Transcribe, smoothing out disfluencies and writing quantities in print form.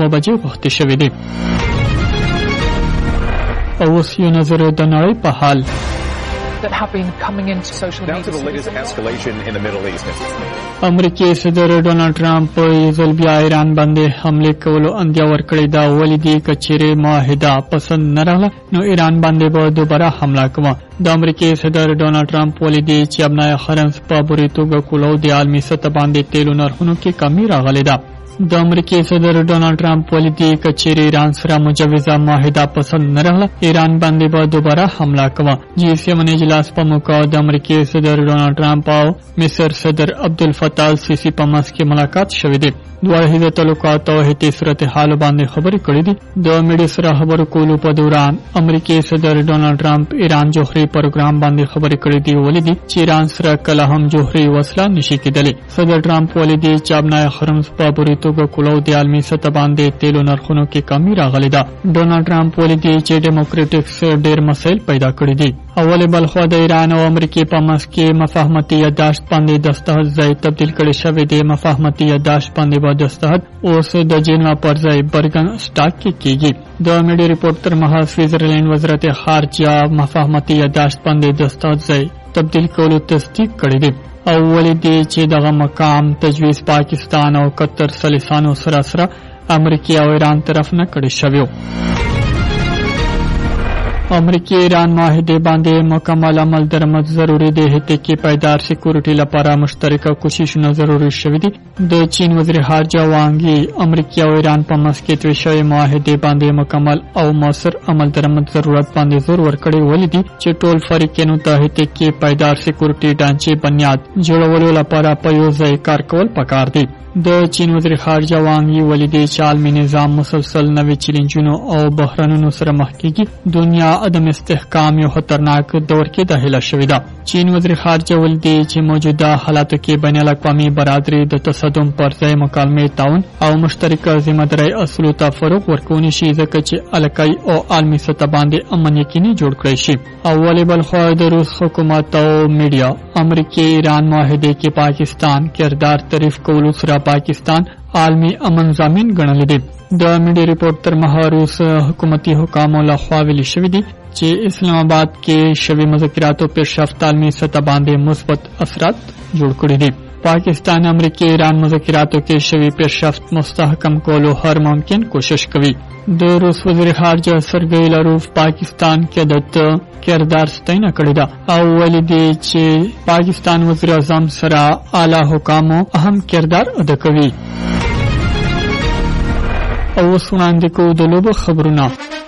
بجې وخت شوې دي. اوس یو نظر د نړۍ په حال. That have been coming into social media. Down to the latest escalation in the Middle East. امریکای صدر ډونالډ ټرمپ یې بیا ایران باندې حمله کولو اندیا ورکړې ده. ولې دې کچېرې معاهده پسند نه راغله نو ایران باندې به دوباره حمله کوي. د امریکای صدر ډونالډ ټرمپ ولې دې چې ابنای خرنس په بری توګه کولو د عالمي سطح باندې تیلو نرخونو کې کمی راغلې ده. د امریکای صدر ډونالډ ټرمپ ولې دې کچېرې ایران سره مجوزه معاهده پسند نه راغله ایران باندې به دوباره حمله کوي. G7 اجلاس په موقع د امریکای صدر ډونالډ ټرمپ او مصر صدر عبدالفتاح السیسی په منځ کې ملاقات شوې ده. دوه هیوادونو تعلقات او هټي صورتحال باندې خبرې کړې دي. د میډیا سره خبرو کولو په دوران امریکای صدر ډونالډ ټرمپ ایران جوهري پروګرام باندې خبرې کړې دي. ولې دي چې ایران سره کله هم جوهري وسله نشي کېدلی. صدر ټرمپ ولې دي چې ابنای خرمز په بری توګه کولو د عالمي سطح باندې تیلو نرخونو کې کمی راغلې ده. ډونالډ ټرمپ ولې دي چې ډیموکراټکس ډېر مسایل پیدا کړی دي. اول بلخوا د ایران او امریکای په منځ کې مفاهمتي یادداشت باندې دستخط ځای تبدیل کړي شوی دی. مفاهمتي یادداشت باندې به دستخط اوس د جنیوا پر ځای برګن سټاک کې کیږي. د میډیا ریپورت تر مهال سویټزرلند وزارت خارجه مفاهمتي یادداشت باندې دستخط ځای تبدیل کولو تصدیق کړی دی. او ولې دی چې دغه مقام تجویز پاکستان او قطر سلیسانو سره امریکا او ایران طرف نه کړی شوی. امریکای ایران معاهده باندې مکمل عمل درآمد ضروری دی. هته کې پایدار سکیورټي لپاره مشترکه کوششونه ضروري شوي دي. د چین وزیر خارجه وانګ یي امریکا او ایران په منځ کې تر شوی معاهده باندې مکمل او موثر عمل درآمد ضرورت باندې زور ورکړی. ولې دي چې ټول فریقونو ته هته کې پایدار سکیورټي ډانچې بنیاد جوړولو لپاره په یو ځای کار کول پکار دي. د چین وزیر خارجه وانګ یي ولیدي چې عالمي نظام مسلسل نوې چیلنجونو او بحرانونو سره مخ کیږي. دنیا عدم استحکام یو خطرناک دور کې داخله شوې ده. چین وزیر خارجه ولیدي چې موجوده حالاتو کې بین الاقوامي برادري د تصادم پر ځای مکالمې تعاون او مشترکه ذمہ داري اصولو ته فروغ ورکونی شي ځکه چې الکای او عالمي سطح باندې امن یقیني جوړ کړی شي. اولې بلخوا د روس حکومت او میډیا امریکای ایران معاهده کې پاکستان کردار تعریف کولو سره پاکستان عالمی امن ضامن ګڼل دي. د میډیا ریپورت تر مهال روس حکومتي حکامو له خوا ویل شوی دی چې اسلام آباد کې شوی مذاکراتو پیشرفت عالمی سطح باندې مثبت اثرات جوړ کړی دي. پاکستان امریکا ایران مذاکراتو کې شوی پیشرفت مستحکم کولو هر ممکن کوشش کوي. د روس وزیر خارجه سرګی لاروف پاکستان کې د کردار ستاینه کړې ده او ویلي دی چې پاکستان وزیر اعظم سره اعلی حکامو اهم کردار ادا کوي. او وسوړاندې کو د لوبو خبرونه.